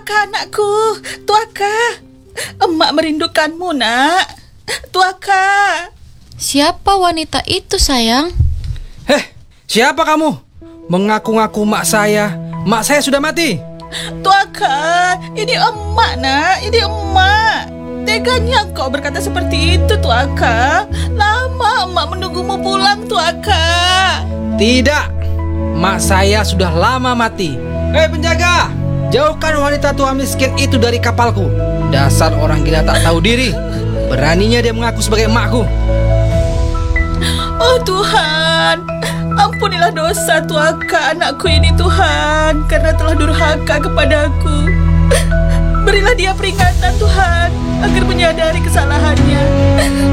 Tuaka anakku, Tuaka. Emak merindukanmu, nak. Tuaka. Siapa wanita itu, sayang? Siapa kamu? Mengaku-ngaku mak saya. Mak saya sudah mati. Tuaka, ini emak, nak. Ini emak. Teganya kau berkata seperti itu, Tuaka. Lama emak menunggumu pulang, Tuaka. Tidak. Mak saya sudah lama mati. Hei penjaga, jauhkan wanita tua miskin itu dari kapalku. Dasar orang gila tak tahu diri. Beraninya dia mengaku sebagai emakku. Oh Tuhan, ampunilah dosa Tuaka anakku ini Tuhan, karena telah durhaka kepadaku. Berilah dia peringatan Tuhan, agar menyadari kesalahannya.